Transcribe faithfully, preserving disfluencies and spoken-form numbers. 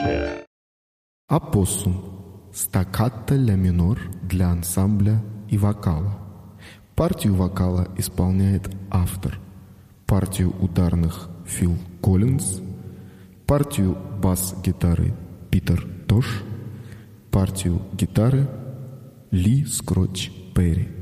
Опоссум. Стаккато ля минор для ансамбля и вокала. Партию вокала исполняет автор. Партию ударных Фил Коллинз. Партию бас-гитары Питер Тош. Партию гитары Ли Скротч Перри.